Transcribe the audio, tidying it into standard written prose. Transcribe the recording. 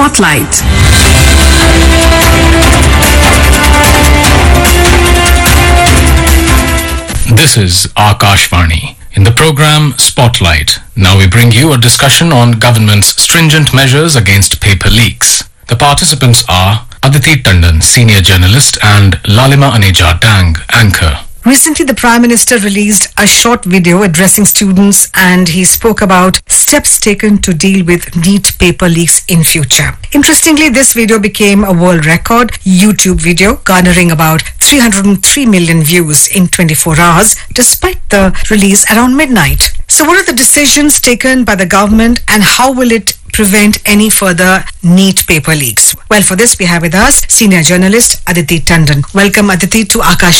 Spotlight. This is Akashvani. In the program Spotlight, now we bring you a discussion on government's stringent measures against paper leaks. The participants are Aditi Tandon, senior journalist, and Lalima Aneja Dang, anchor. Recently, the Prime Minister released a short video addressing students, and he spoke about steps taken to deal with NEET paper leaks in future. Interestingly, this video became a world record YouTube video, garnering about 303 million views in 24 hours, despite the release around midnight. So what are the decisions taken by the government, and how will it prevent any further NEET paper leaks? Well, for this, we have with us senior journalist Aditi Tandon. Welcome, Aditi, to Akashvani.